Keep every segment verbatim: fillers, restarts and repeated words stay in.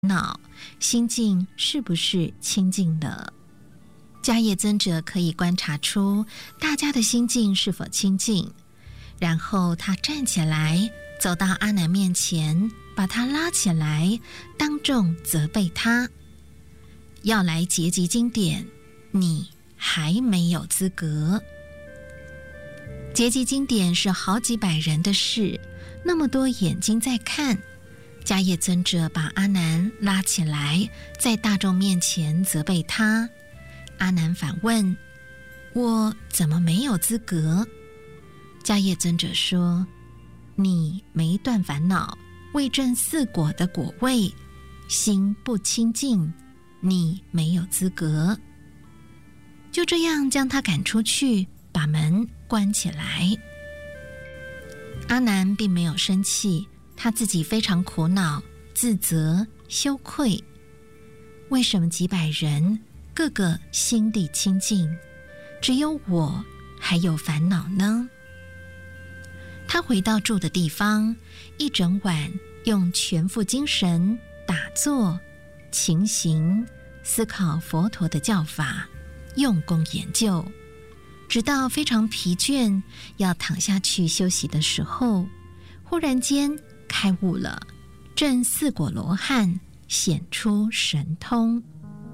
恼，心境是不是清净的？迦叶尊者可以观察出大家的心境是否清净，然后他站起来，走到阿难面前，把他拉起来，当众责备他：要来结集经典，你还没有资格。结集经典是好几百人的事，那么多眼睛在看。迦叶尊者把阿难拉起来，在大众面前责备他。阿难反问：我怎么没有资格？迦叶尊者说：你没断烦恼，未证四果的果位，心不清净，你没有资格。就这样将他赶出去，把门关起来。阿难并没有生气，他自己非常苦恼、自责、羞愧。为什么几百人个个心地清净，只有我还有烦恼呢？他回到住的地方，一整晚用全副精神打坐、勤行、思考佛陀的教法，用功研究，直到非常疲倦，要躺下去休息的时候，忽然间开悟了，证四果罗汉，显出神通。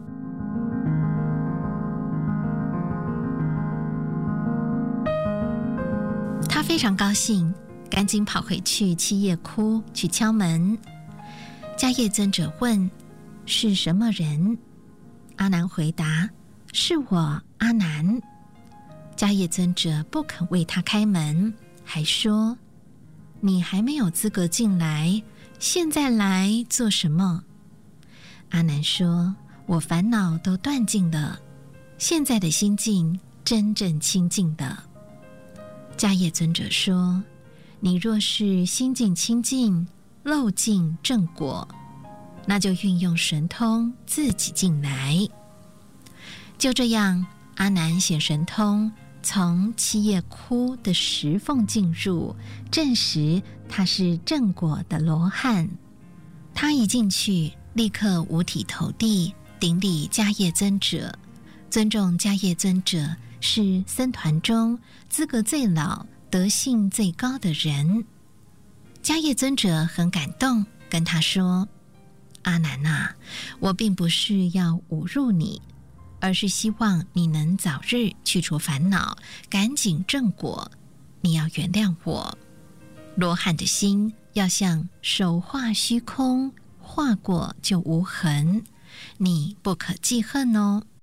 他非常高兴，赶紧跑回去七叶窟去敲门。迦叶尊者问：是什么人？阿难回答：是我阿难。迦叶尊者不肯为他开门，还说：你还没有资格进来，现在来做什么？阿难说：我烦恼都断尽了，现在的心境真正清净的。迦叶尊者说：你若是心境清净，漏尽正果，那就运用神通自己进来。就这样，阿难显神通，从七叶窟的石缝进入，证实他是正果的罗汉。他一进去，立刻五体投地，顶礼迦叶尊者，尊重迦叶尊者是僧团中资格最老、德性最高的人。迦叶尊者很感动，跟他说：阿难啊，我并不是要侮辱你，而是希望你能早日去除烦恼，赶紧正果。你要原谅我。罗汉的心要像手画虚空，画过就无痕，你不可记恨哦。